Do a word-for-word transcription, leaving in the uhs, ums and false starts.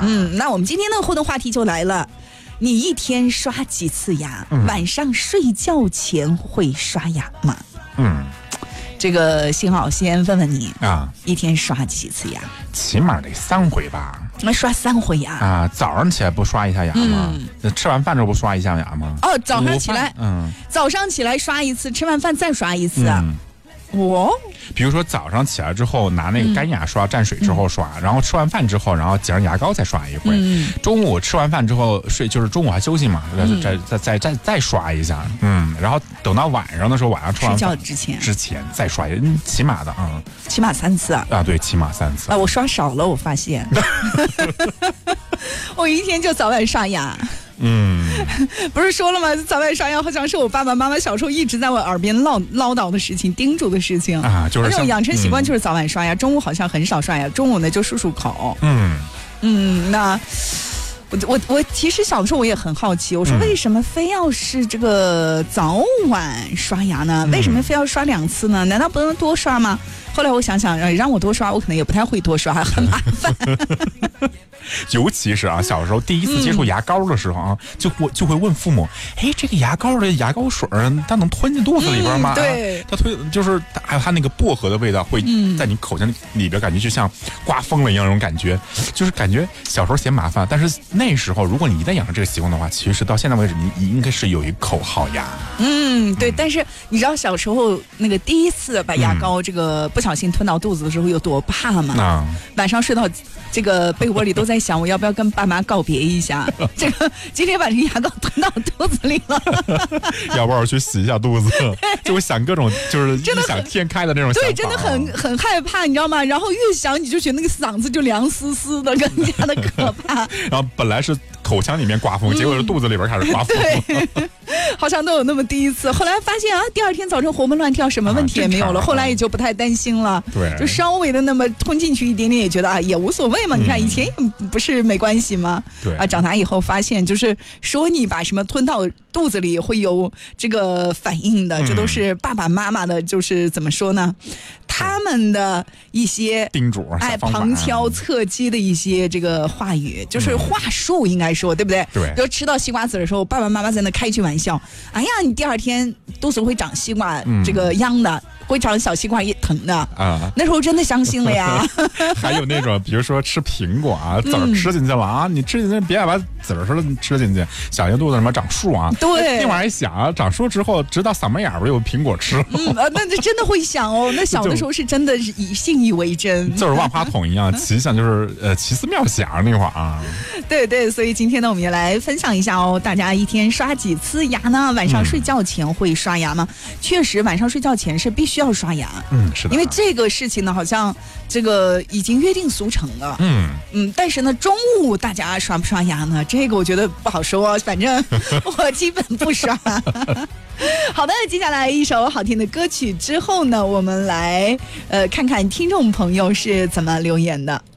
嗯，那我们今天的互动话题就来了。你一天刷几次牙？嗯、晚上睡觉前会刷牙吗？ 嗯， 这个幸好先问问你啊， 一天刷几次牙？ 起码得三回吧。 那刷三回牙啊？早上起来不刷一下牙吗？嗯、吃完饭之后不刷一下牙吗？ 哦，早上起来， 嗯， 早上起来刷一次，吃完饭再刷一次。嗯哦， 比如说早上起来之后拿那个干牙刷蘸水之后刷，嗯、然后吃完饭之后，然后挤上牙膏再刷一回。嗯、中午吃完饭之后睡，就是中午还休息嘛，嗯、再再再再再刷一下。嗯，然后等到晚上的时候，晚上吃完饭睡觉之前之前再刷一，嗯、起码的啊，嗯、 起码三次啊。 啊，对，起码三次啊，我刷少了，我发现，我一天就早晚刷牙。 嗯， 不是说了吗？早晚刷牙好像是我爸爸妈妈小时候一直在我耳边唠唠叨的事情、叮嘱的事情啊，就是这种养成习惯就是早晚刷牙，嗯、中午好像很少刷牙，中午呢就漱漱口。 嗯嗯，那我我我其实小的时候我也很好奇，我说为什么非要是这个早晚刷牙呢？嗯、为什么非要刷两次呢？难道不能多刷吗？后来我想想，让我多刷，我可能也不太会多刷，很麻烦。 尤其是啊，小时候第一次接触牙膏的时候啊，嗯、就会就会问父母：“哎，这个牙膏的牙膏水它能吞进肚子里边吗？” 嗯、对， 它吞就是还有它那个薄荷的味道会在你口腔里边，感觉就像刮风了一样那种感觉，就是感觉小时候嫌麻烦，但是那时候如果你一旦养成这个习惯的话，其实到现在为止你应该是有一口好牙。 嗯，对。嗯、但是你知道小时候那个第一次把牙膏这个不小心吞到肚子的时候有多怕吗？ 啊、 晚上睡到这个被窝里都在想，我要不要跟爸妈告别一下？这个今天把这个牙膏吞到肚子里了， 要不要去洗一下肚子？就会想各种就是异想天开的那种想法。 对，真的很很害怕，你知道吗？然后越想你就觉得那个嗓子就凉丝丝的，更加的可怕。 然后本来是口腔里面刮风，嗯、结果是肚子里边开始刮风。 对，好像都有那么第一次。后来发现啊，第二天早晨活蹦乱跳，什么问题也没有了。啊、后来也就不太担心了。 对， 就稍微的那么吞进去一点点，也觉得啊也无所谓嘛。嗯、你看以前也不是没关系吗？ 对啊，长大以后发现，就是说你把什么吞到肚子里会有这个反应的，嗯、这都是爸爸妈妈的，就是怎么说呢？他们的一些叮嘱， 哎，旁敲侧击的一些这个话语，就是话术，应该说，嗯、对不对？ 对。 就吃到西瓜籽的时候，爸爸妈妈在那开句玩笑，哎呀，你第二天肚子会长西瓜，嗯、这个秧的。会长小西瓜也疼的啊！那时候真的相信了呀。 还有那种，比如说吃苹果啊，籽儿吃进去了啊，嗯、你吃进去别把籽儿说吃进去，小心肚子什么长树啊。 对， 另外一想啊，长树之后，直到嗓门眼儿有苹果吃。 嗯，那那真的会想哦。那小的时候是真的是以信以为真， 就是万花筒一样，奇想就是呃奇思妙想那会儿啊。 对对，所以今天呢，我们也来分享一下哦，大家一天刷几次牙呢？晚上睡觉前会刷牙吗？嗯、确实，晚上睡觉前是必须。需要刷牙， 嗯，是的， 因为这个事情呢，好像这个已经约定俗成了， 嗯嗯，但是呢，中午大家刷不刷牙呢？这个我觉得不好说，反正我基本不刷。好的，接下来一首好听的歌曲之后呢，我们来呃看看听众朋友是怎么留言的。